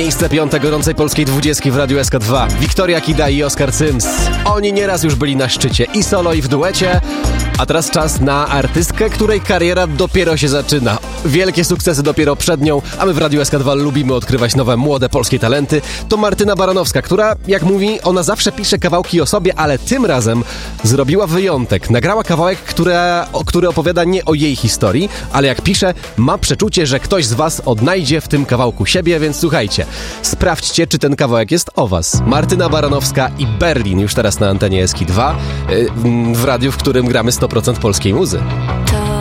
Miejsce 5 gorącej polskiej 20 w Radiu SK2. Wiktoria Kida i Oskar Cyms. Oni nieraz już byli na szczycie i solo, i w duecie. A teraz czas na artystkę, której kariera dopiero się zaczyna. Wielkie sukcesy dopiero przed nią, a my w Radiu SK2 lubimy odkrywać nowe, młode polskie talenty. To Martyna Baranowska, która, jak mówi, ona zawsze pisze kawałki o sobie, ale tym razem zrobiła wyjątek. Nagrała kawałek, który opowiada nie o jej historii, ale jak pisze, ma przeczucie, że ktoś z was odnajdzie w tym kawałku siebie, więc słuchajcie, sprawdźcie, czy ten kawałek jest o was. Martyna Baranowska i Berlin już teraz na antenie SK2, w radiu, w którym gramy 100% polskiej muzy.